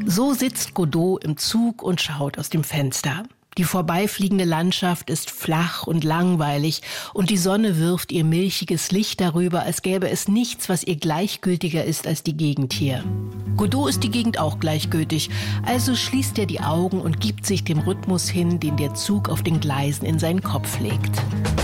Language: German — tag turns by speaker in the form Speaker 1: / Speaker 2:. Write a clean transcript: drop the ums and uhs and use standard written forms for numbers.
Speaker 1: So sitzt Godot im Zug und schaut aus dem Fenster. Die vorbeifliegende Landschaft ist flach und langweilig und die Sonne wirft ihr milchiges Licht darüber, als gäbe es nichts, was ihr gleichgültiger ist als die Gegend hier. Godot ist die Gegend auch gleichgültig, also schließt er die Augen und gibt sich dem Rhythmus hin, den der Zug auf den Gleisen in seinen Kopf legt.